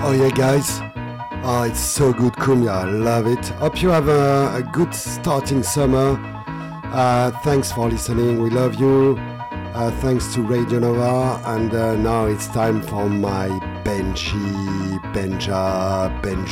Oh yeah, guys. Oh, it's so good, Cumbia. I love it. Hope you have a good starting summer. Thanks for listening. We love you. Thanks to Radio Nova. And now it's time for my Benji, Benja, Benj.